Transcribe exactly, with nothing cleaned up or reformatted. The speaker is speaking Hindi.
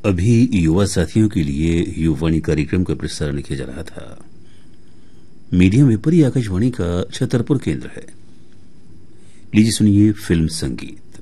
अभी युवा साथियों के लिए युवाणी कार्यक्रम का प्रसारण किया जा रहा था। मीडियम वेपर आकाशवाणी का छतरपुर केंद्र है। लीजिए सुनिए फिल्म संगीत।